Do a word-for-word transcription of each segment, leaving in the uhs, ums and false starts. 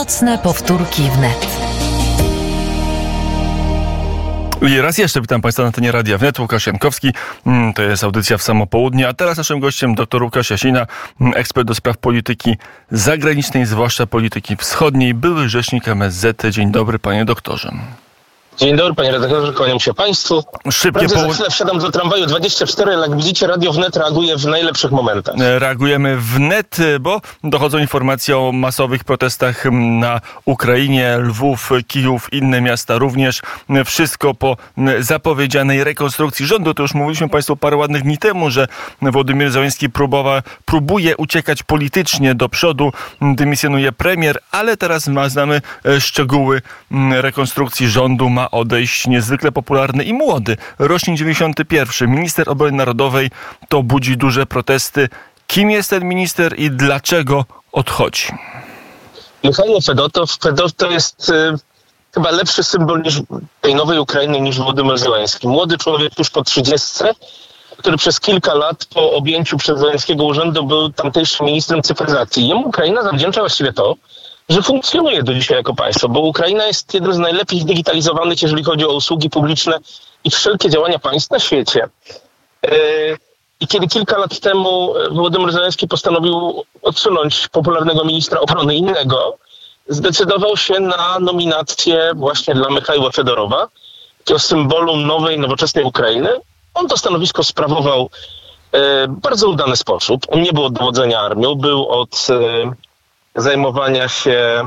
Nocne powtórki wnet. I raz jeszcze witam Państwa na antenie Radia Wnet. Łukasz Jankowski, to jest audycja w samo południe, a teraz naszym gościem dr Łukasz Jasina, ekspert do spraw polityki zagranicznej, zwłaszcza polityki wschodniej, były rzecznik M S Z. Dzień dobry, panie doktorze. Dzień dobry, panie redaktorze, kłaniam się państwu. Szybkie Prędzej poł... za chwilę wsiadam do tramwaju dwadzieścia cztery, jak widzicie, Radio Wnet reaguje w najlepszych momentach. Reagujemy wnet, bo dochodzą informacje o masowych protestach na Ukrainie, Lwów, Kijów, inne miasta również. Wszystko po zapowiedzianej rekonstrukcji rządu. To już mówiliśmy państwu parę ładnych dni temu, że Wołodymyr Zełenski próbowa, próbuje uciekać politycznie do przodu, dymisjonuje premier, ale teraz ma, znamy szczegóły rekonstrukcji rządu. Ma odejść niezwykle popularny i młody, rocznik dziewięćdziesiąty pierwszy, minister obrony narodowej. To budzi duże protesty. Kim jest ten minister i dlaczego odchodzi? Michał Fedotow, Fedotow to jest y, chyba lepszy symbol niż tej nowej Ukrainy niż Wołodymyr Zełenski. Młody człowiek tuż po trzydziestce, który przez kilka lat po objęciu przez Zełenskiego urzędu był tamtejszym ministrem cyfryzacji. Jemu Ukraina zawdzięcza właściwie to, że funkcjonuje do dzisiaj jako państwo, bo Ukraina jest jednym z najlepiej zdigitalizowanych, jeżeli chodzi o usługi publiczne i wszelkie działania państw na świecie. I kiedy kilka lat temu Wołodymyr Zełenski postanowił odsunąć popularnego ministra obrony innego, zdecydował się na nominację właśnie dla Michała Fedorowa, takiego symbolu nowej, nowoczesnej Ukrainy. On to stanowisko sprawował w bardzo udany sposób. On nie był od dowodzenia armią, był od zajmowania się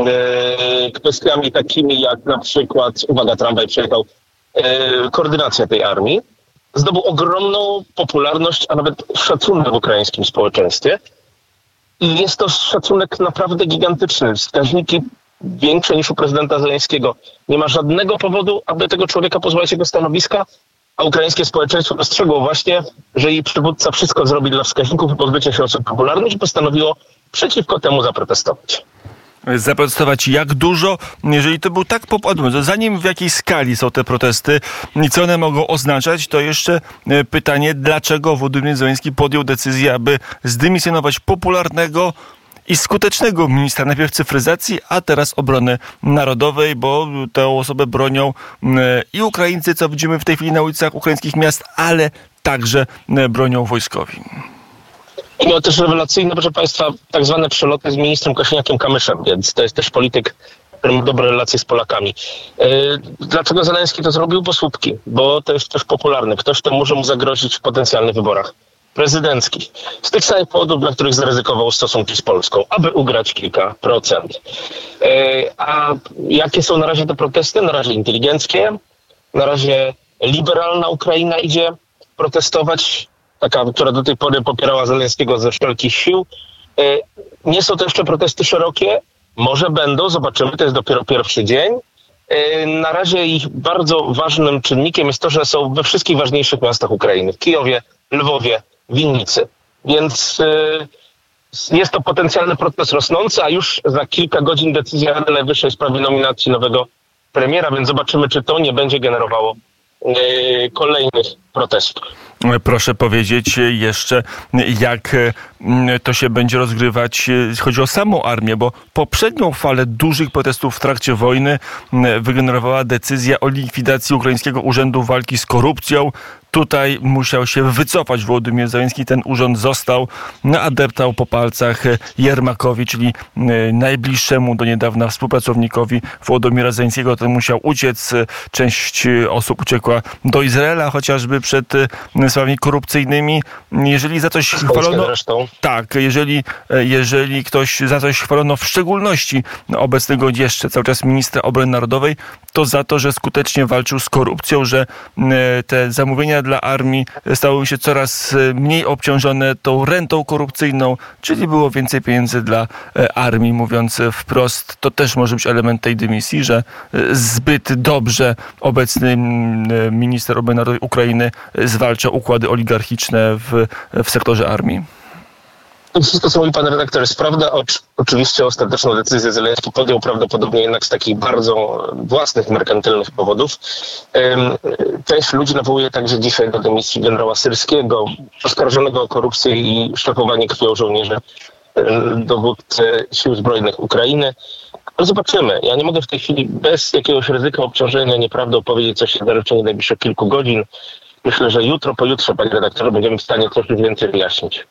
e, kwestiami takimi jak na przykład, uwaga, tramwaj przejechał, e, koordynacja tej armii. Zdobył ogromną popularność, a nawet szacunek w ukraińskim społeczeństwie. I jest to szacunek naprawdę gigantyczny. Wskaźniki większe niż u prezydenta Zełenskiego. Nie ma żadnego powodu, aby tego człowieka pozbawić jego stanowiska, a ukraińskie społeczeństwo dostrzegło właśnie, że jej przywódca wszystko zrobi dla wskaźników i pozbycia się osób popularnych i postanowiło przeciwko temu zaprotestować. Zaprotestować jak dużo? Jeżeli to był tak popularny, zanim w jakiej skali są te protesty i co one mogą oznaczać, to jeszcze pytanie, dlaczego Wołodymyr Zełenski podjął decyzję, aby zdymisjonować popularnego i skutecznego ministra, najpierw cyfryzacji, a teraz obrony narodowej, bo tę osobę bronią i Ukraińcy, co widzimy w tej chwili na ulicach ukraińskich miast, ale także bronią wojskowi. Miał też rewelacyjne, proszę państwa, tak zwane przeloty z ministrem Kosiniakiem-Kamyszem, więc to jest też polityk, który ma dobre relacje z Polakami. Yy, dlaczego Zełenski to zrobił? Bo słupki, bo to jest też popularny. Ktoś, kto może mu zagrozić w potencjalnych wyborach prezydenckich. Z tych samych powodów, dla których zaryzykował stosunki z Polską, aby ugrać kilka procent. Yy, a jakie są na razie te protesty? Na razie inteligenckie, na razie liberalna Ukraina idzie protestować, taka, która do tej pory popierała Zełenskiego ze wszelkich sił. Nie są to jeszcze protesty szerokie, może będą, zobaczymy, to jest dopiero pierwszy dzień. Na razie ich bardzo ważnym czynnikiem jest to, że są we wszystkich ważniejszych miastach Ukrainy, w Kijowie, Lwowie, Winnicy. Więc jest to potencjalny protest rosnący, a już za kilka godzin decyzja Rady Najwyższej w sprawie nominacji nowego premiera, więc zobaczymy, czy to nie będzie generowało kolejnych protestów. Proszę powiedzieć jeszcze, jak to się będzie rozgrywać, chodzi o samą armię, bo poprzednią falę dużych protestów w trakcie wojny wygenerowała decyzja o likwidacji Ukraińskiego Urzędu Walki z Korupcją. Tutaj musiał się wycofać Wołodymyr Zełenski. Ten urząd został, adeptał po palcach Jermakowi, czyli najbliższemu do niedawna współpracownikowi Wołodymyra Zełenskiego. Ten musiał uciec. Część osób uciekła do Izraela, chociażby przed sprawami korupcyjnymi. Jeżeli za coś chwalono... Tak, jeżeli, jeżeli ktoś za coś chwalono, w szczególności obecnego jeszcze cały czas ministra obrony narodowej, to za to, że skutecznie walczył z korupcją, że te zamówienia dla armii stały się coraz mniej obciążone tą rentą korupcyjną, czyli było więcej pieniędzy dla armii, mówiąc wprost. To też może być element tej dymisji, że zbyt dobrze obecny minister obrony narodowej Ukrainy zwalcza układy oligarchiczne w, w sektorze armii. To wszystko, co mówi pan redaktor, jest prawda. Oczywiście ostateczną decyzję Zełenski podjął prawdopodobnie jednak z takich bardzo własnych, merkantylnych powodów. Część ludzi nawołuje także dzisiaj do dymisji generała Syrskiego, oskarżonego o korupcję i szlakowanie krwią żołnierzy dowódcy Sił Zbrojnych Ukrainy. Ale zobaczymy. Ja nie mogę w tej chwili bez jakiegoś ryzyka obciążenia nieprawdą powiedzieć, co się zdarzy w ciągu najbliższych kilku godzin. Myślę, że jutro, pojutrze, panie redaktorze, będziemy w stanie coś już więcej wyjaśnić.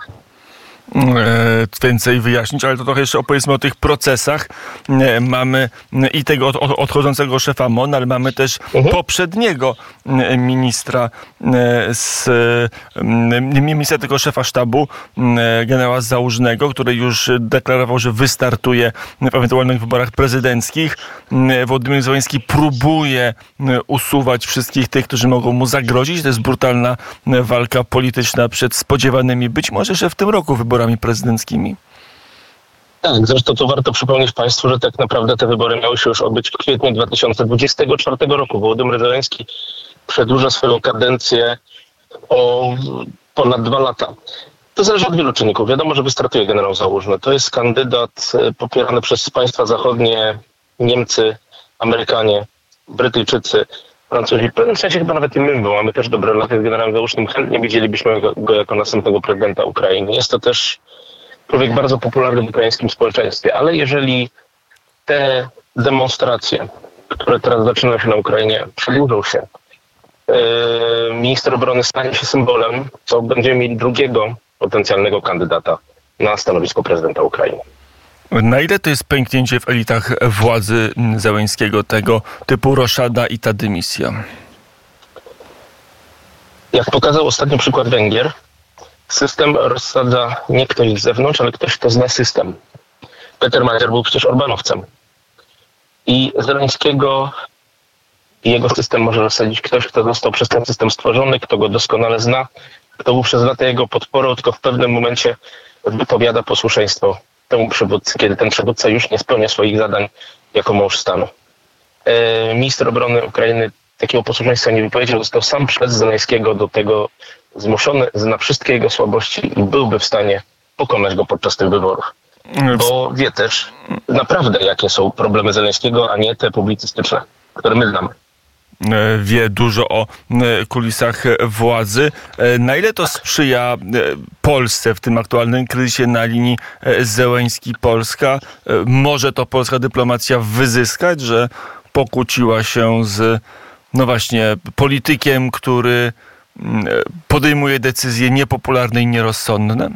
Więcej wyjaśnić, ale to trochę jeszcze opowiedzmy o tych procesach. Mamy i tego od, odchodzącego szefa M O N, ale mamy też mhm. poprzedniego ministra z ministra tego szefa sztabu, generała Załużnego, który już deklarował, że wystartuje w ewentualnych wyborach prezydenckich. Wołodymyr Zełenski próbuje usuwać wszystkich tych, którzy mogą mu zagrozić. To jest brutalna walka polityczna przed spodziewanymi być może jeszcze w tym roku wyborami prezydenckimi. Tak, zresztą to warto przypomnieć państwu, że tak naprawdę te wybory miały się już odbyć w kwietniu dwa tysiące dwudziestego czwartego roku. Wołodymyr Zełenski przedłuża swoją kadencję o ponad dwa lata. To zależy od wielu czynników. Wiadomo, że wystartuje generał Załużny. To jest kandydat popierany przez państwa zachodnie, Niemcy, Amerykanie, Brytyjczycy, Francuzi. W pewnym sensie chyba nawet i my, bo mamy też dobre relacje z generałem Załużnym. Chętnie widzielibyśmy go, go jako następnego prezydenta Ukrainy. Jest to też człowiek bardzo popularny w ukraińskim społeczeństwie, ale jeżeli te demonstracje, które teraz zaczynają się na Ukrainie, przedłużą się, yy, minister obrony stanie się symbolem, to będziemy mieli drugiego potencjalnego kandydata na stanowisko prezydenta Ukrainy. Na ile to jest pęknięcie w elitach władzy Zełenskiego, tego typu roszada i ta dymisja? Jak pokazał ostatnio przykład Węgier, system rozsadza nie ktoś z zewnątrz, ale ktoś, kto zna system. Peter Majer był przecież Orbanowcem. I Zełenskiego i jego system może rozsadzić ktoś, kto został przez ten system stworzony, kto go doskonale zna, kto był przez lata jego podporą, tylko w pewnym momencie wypowiada posłuszeństwo temu przywódcy, kiedy ten przywódca już nie spełnia swoich zadań jako mąż stanu. E, minister obrony Ukrainy takiego posłuszeństwa nie wypowiedział, został sam przez Zełenskiego do tego zmuszony, zna wszystkie jego słabości i byłby w stanie pokonać go podczas tych wyborów. Bo wie też naprawdę, jakie są problemy Zełenskiego, a nie te publicystyczne, które my znamy. Wie dużo o kulisach władzy. Na ile to sprzyja Polsce w tym aktualnym kryzysie na linii Zełenski-Polska? Może to polska dyplomacja wyzyskać, że pokłóciła się z, no właśnie, politykiem, który podejmuje decyzje niepopularne i nierozsądne?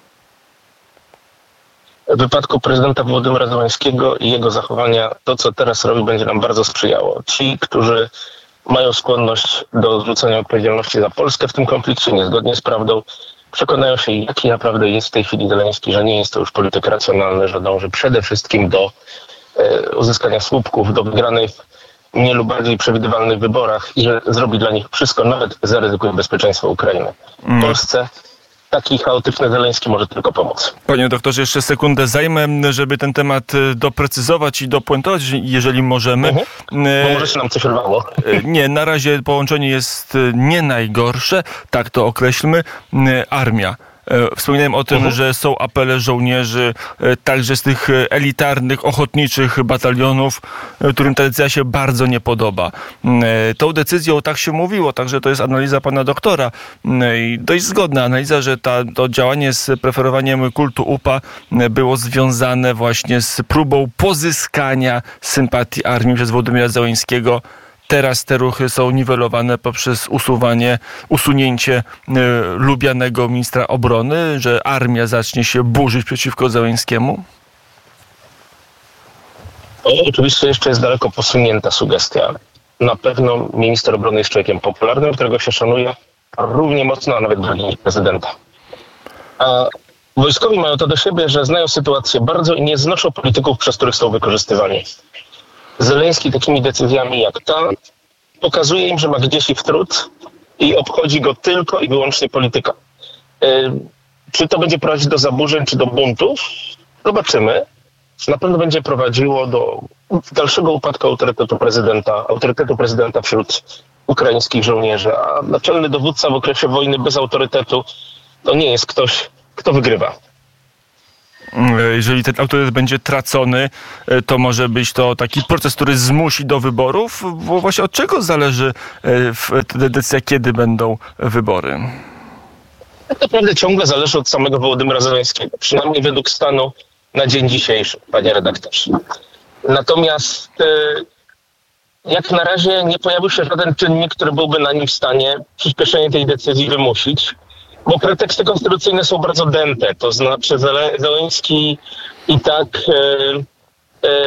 W wypadku prezydenta Wołodymyra Zełenskiego i jego zachowania, to co teraz robi, będzie nam bardzo sprzyjało. Ci, którzy mają skłonność do zrzucenia odpowiedzialności za Polskę w tym konflikcie, niezgodnie z prawdą, przekonają się, jaki naprawdę jest w tej chwili Zełenski, że nie jest to już polityk racjonalny, że dąży przede wszystkim do e, uzyskania słupków, do wygranej w mniej lub bardziej przewidywalnych wyborach i że zrobi dla nich wszystko, nawet zaryzykuje bezpieczeństwo Ukrainy. W Polsce taki chaotyczny Zełenski może tylko pomóc. Panie doktorze, jeszcze sekundę zajmę, żeby ten temat doprecyzować i dopuentować, jeżeli możemy. Mhm. Bo może się nam coś rwało. Nie, na razie połączenie jest nie najgorsze, tak to określmy. Armia. Wspominałem o tym, uh-huh. że są apele żołnierzy, także z tych elitarnych, ochotniczych batalionów, którym ta decyzja się bardzo nie podoba. Tą decyzją tak się mówiło, także to jest analiza pana doktora i dość zgodna analiza, że ta, to działanie z preferowaniem kultu U P A było związane właśnie z próbą pozyskania sympatii armii przez Wołodymyra Zełenskiego. Teraz te ruchy są niwelowane poprzez usuwanie, usunięcie y, lubianego ministra obrony, że armia zacznie się burzyć przeciwko Zełenskiemu? To oczywiście jeszcze jest daleko posunięta sugestia. Na pewno minister obrony jest człowiekiem popularnym, którego się szanuje równie mocno, a nawet bardziej niż prezydenta. A wojskowi mają to do siebie, że znają sytuację bardzo i nie znoszą polityków, przez których są wykorzystywani. Zełenski takimi decyzjami jak ta pokazuje im, że ma gdzieś ich trud i obchodzi go tylko i wyłącznie polityka. Yy, czy to będzie prowadzić do zaburzeń, czy do buntów? Zobaczymy. Na pewno będzie prowadziło do dalszego upadku autorytetu prezydenta, autorytetu prezydenta wśród ukraińskich żołnierzy, a naczelny dowódca w okresie wojny bez autorytetu to nie jest ktoś, kto wygrywa. Jeżeli ten autorytet będzie tracony, to może być to taki proces, który zmusi do wyborów. Bo właśnie od czego zależy decyzja, kiedy będą wybory? tak naprawdę ciągle zależy od samego Wołodymyra Zełenskiego, przynajmniej według stanu na dzień dzisiejszy, panie redaktorze. Natomiast jak na razie nie pojawił się żaden czynnik, który byłby na nim w stanie przyspieszenie tej decyzji wymusić, bo preteksty konstytucyjne są bardzo dęte, to znaczy Zełenski i tak e, e,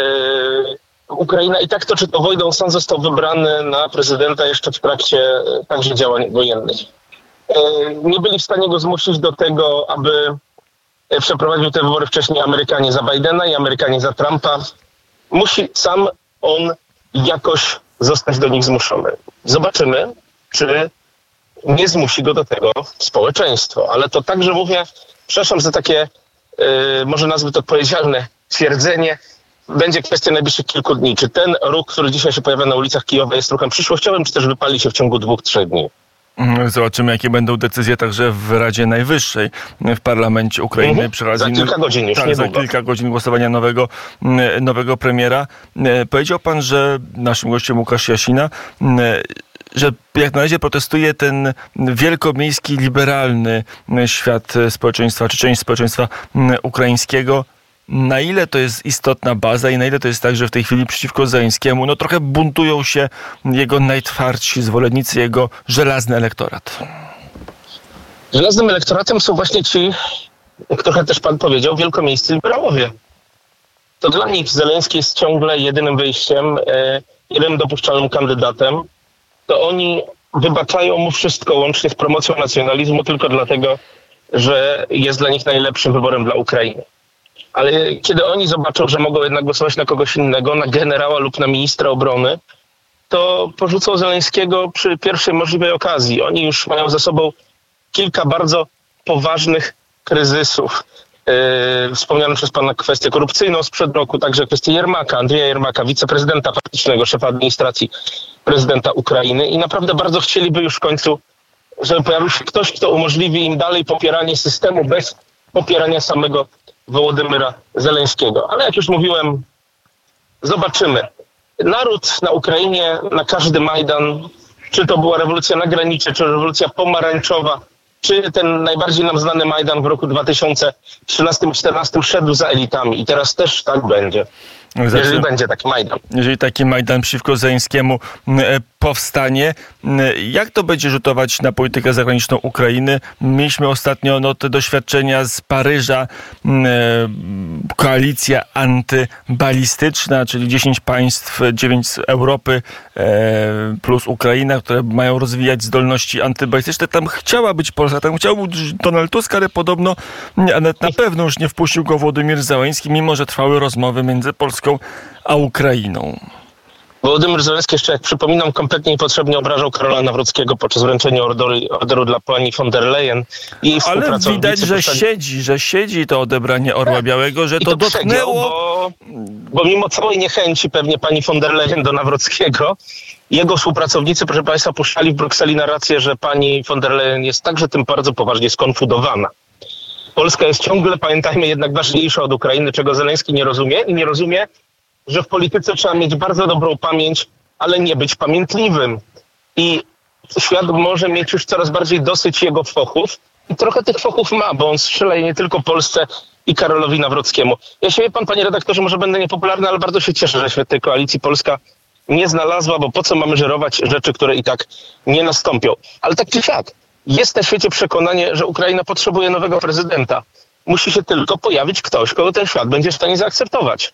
Ukraina i tak toczy to wojną, sam został wybrany na prezydenta jeszcze w trakcie także działań wojennych. E, nie byli w stanie go zmusić do tego, aby przeprowadził te wybory wcześniej Amerykanie za Bidena i Amerykanie za Trumpa. Musi sam on jakoś zostać do nich zmuszony. Zobaczymy, czy nie zmusi go do tego społeczeństwo. Ale to także mówię, przepraszam za takie, yy, może nazwać to odpowiedzialne twierdzenie, będzie kwestia najbliższych kilku dni. Czy ten ruch, który dzisiaj się pojawia na ulicach Kijowa, jest ruchem przyszłościowym, czy też wypali się w ciągu dwóch, trzech dni? Zobaczymy, jakie będą decyzje także w Radzie Najwyższej w parlamencie Ukrainy. Mhm. Przy za kilka godzin już, tak, niedługo. Za kilka godzin głosowania nowego, nowego premiera. Powiedział pan, że naszym gościem Łukasz Jasina, że jak na razie protestuje ten wielkomiejski, liberalny świat społeczeństwa, czy część społeczeństwa ukraińskiego. Na ile to jest istotna baza i na ile to jest tak, że w tej chwili przeciwko Zełenskiemu no trochę buntują się jego najtwardsi zwolennicy, jego żelazny elektorat? Żelaznym elektoratem są właśnie ci, jak trochę też pan powiedział, wielkomiejscy liberałowie. To dla nich Zełenski jest ciągle jedynym wyjściem, jedynym dopuszczalnym kandydatem. To oni wybaczają mu wszystko, łącznie z promocją nacjonalizmu, tylko dlatego, że jest dla nich najlepszym wyborem dla Ukrainy. Ale kiedy oni zobaczą, że mogą jednak głosować na kogoś innego, na generała lub na ministra obrony, to porzucą Zełenskiego przy pierwszej możliwej okazji. Oni już mają za sobą kilka bardzo poważnych kryzysów. Yy, wspomniano przez pana kwestię korupcyjną sprzed roku, także kwestię Jermaka, Andrzeja Jermaka, wiceprezydenta faktycznego, szefa administracji prezydenta Ukrainy i naprawdę bardzo chcieliby już w końcu, żeby pojawił się ktoś, kto umożliwi im dalej popieranie systemu bez popierania samego Wołodymyra Zełenskiego. Ale jak już mówiłem, zobaczymy. Naród na Ukrainie, na każdy Majdan, czy to była rewolucja na granicy, czy rewolucja pomarańczowa, czy ten najbardziej nam znany Majdan w roku dwa tysiące trzynastym czternastym szedł za elitami i teraz też tak będzie. Znaczy, jeżeli będzie taki Majdan. Jeżeli taki Majdan przeciwko Zełenskiemu powstanie, jak to będzie rzutować na politykę zagraniczną Ukrainy? Mieliśmy ostatnio no, te doświadczenia z Paryża, koalicja antybalistyczna, czyli dziesięć państw, dziewięć z Europy plus Ukraina, które mają rozwijać zdolności antybalistyczne. Tam chciała być Polska, tam chciał być Donald Tusk, ale podobno, a nawet na pewno już nie wpuścił go Wołodymyr Zełenski, mimo że trwały rozmowy między Polską a Ukrainą. Wołodymyr Zełenski, jeszcze jak przypominam, kompletnie niepotrzebnie obrażał Karola Nawrockiego podczas wręczenia orderu, orderu dla pani von der Leyen. Jej Ale widać, że siedzi, że siedzi to odebranie Orła Białego, że to, to dotknęło... Bo, bo mimo całej niechęci pewnie pani von der Leyen do Nawrockiego, jego współpracownicy, proszę państwa, puszczali w Brukseli narrację, że pani von der Leyen jest także tym bardzo poważnie skonfudowana. Polska jest ciągle, pamiętajmy, jednak ważniejsza od Ukrainy, czego Zełenski nie rozumie i nie rozumie, że w polityce trzeba mieć bardzo dobrą pamięć, ale nie być pamiętliwym. I świat może mieć już coraz bardziej dosyć jego fochów i trochę tych fochów ma, bo on strzela nie tylko Polsce i Karolowi Nawrockiemu. Ja się, wie pan, panie redaktorze, może będę niepopularny, ale bardzo się cieszę, że się w tej koalicji Polska nie znalazła, bo po co mamy żerować rzeczy, które i tak nie nastąpią. Ale tak czy siak, jest na świecie przekonanie, że Ukraina potrzebuje nowego prezydenta. Musi się tylko pojawić ktoś, kogo ten świat będzie w stanie zaakceptować.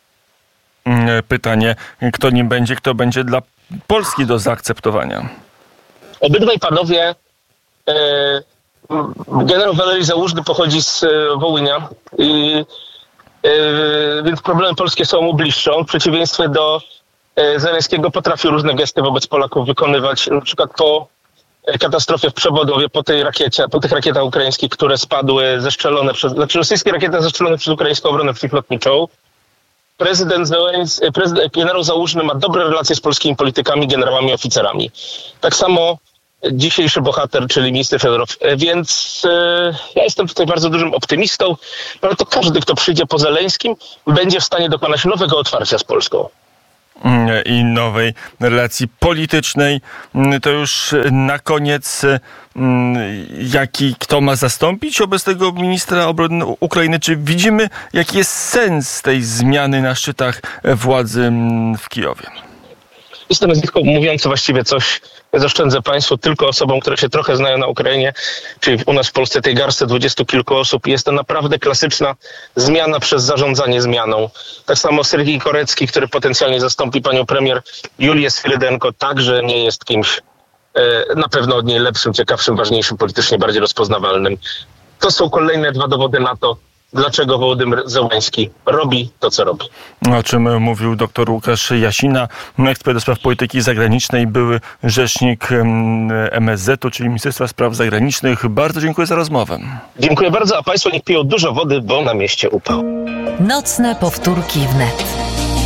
Pytanie, kto nim będzie, kto będzie dla Polski do zaakceptowania? Obydwaj panowie, e, generał Walerii Załużny pochodzi z e, Wołynia, i, e, więc problemy polskie są mu bliższe. On w przeciwieństwie do e, Zełenskiego potrafił różne gesty wobec Polaków wykonywać, na przykład po katastrofie w Przewodowie, po tej rakiecie, po tych rakietach ukraińskich, które spadły zestrzelone przez, znaczy rosyjskie rakiety zestrzelone przez ukraińską obronę przeciwlotniczą. Prezydent, Zełenski, prezydent generał Załużny ma dobre relacje z polskimi politykami, generałami, oficerami. Tak samo dzisiejszy bohater, czyli minister Fiodorow. Więc e, ja jestem tutaj bardzo dużym optymistą, ale to każdy, kto przyjdzie po Zełenskim, będzie w stanie dokonać nowego otwarcia z Polską. i nowej relacji politycznej. To już na koniec, jaki kto ma zastąpić obecnego ministra obrony Ukrainy? Czy widzimy, jaki jest sens tej zmiany na szczytach władzy w Kijowie? Jest to nazwisko mówiące właściwie coś, ja zaszczędzę Państwu tylko osobom, które się trochę znają na Ukrainie, czyli u nas w Polsce tej garstce dwudziestu kilku osób. Jest to naprawdę klasyczna zmiana przez zarządzanie zmianą. Tak samo Sergiej Korecki, który potencjalnie zastąpi panią premier Julię Swirydenko, także nie jest kimś e, na pewno od niej lepszym, ciekawszym, ważniejszym, politycznie bardziej rozpoznawalnym. To są kolejne dwa dowody na to, dlaczego Wołodymyr Zełenski robi to, co robi. O czym mówił dr Łukasz Jasina, ekspert do spraw polityki zagranicznej, były rzecznik M S Z-u, czyli Ministerstwa Spraw Zagranicznych. Bardzo dziękuję za rozmowę. Dziękuję bardzo, a Państwo niech piją dużo wody, bo na mieście upał. Nocne powtórki wnet.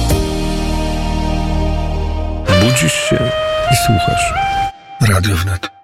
Budzisz się i słuchasz. Radio Wnet.